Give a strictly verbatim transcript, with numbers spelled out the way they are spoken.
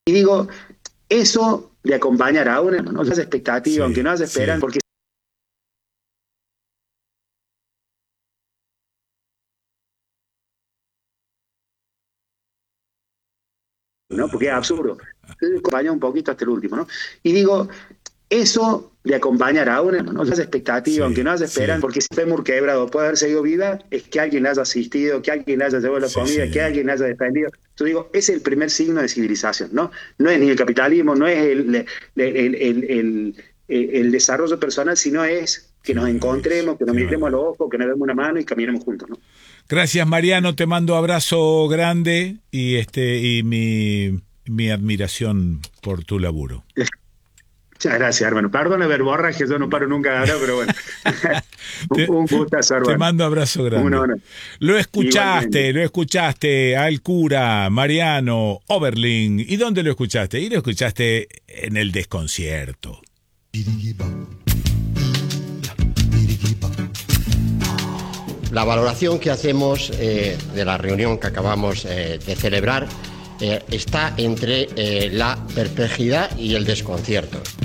Y digo, eso de acompañar a una, no hace expectativa, aunque Sí, no hace esperan, sí. porque ¿no? Porque es absurdo. Entonces, acompaña un poquito hasta el último, ¿no? Y digo, eso de acompañar a una, no hace expectativa, aunque Sí, no hace esperan, sí, porque si fémur quebrado puede haber seguido viva, es que alguien la haya asistido, que alguien le haya llevado la sí, comida, que señor. alguien la haya defendido. Yo digo, es el primer signo de civilización, ¿no? No es ni el capitalismo, no es el, el, el, el, el, el desarrollo personal, sino es que Qué nos maravilloso, encontremos, que nos qué miremos a los maravilla. ojos, que nos demos una mano y caminemos juntos, ¿no? Gracias, Mariano, te mando abrazo grande y este y mi, mi admiración por tu laburo. Muchas gracias, hermano. Perdón verborraje, yo no paro nunca de hablar, pero bueno. un, Te, un gustazo, te hermano. mando abrazo Un grande. honor. Lo Igualmente. escuchaste, lo escuchaste al cura Mariano Oberlin. ¿Y dónde lo escuchaste? Y lo escuchaste en el desconcierto. La valoración que hacemos eh, de la reunión que acabamos eh, de celebrar eh, está entre eh, la perplejidad y el desconcierto.